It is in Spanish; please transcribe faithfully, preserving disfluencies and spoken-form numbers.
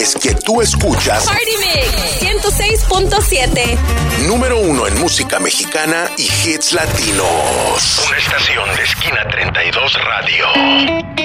Es que tú escuchas Party Mix ciento seis punto siete. Número uno en música mexicana y hits latinos. Una estación de Esquina treinta y dos Radio.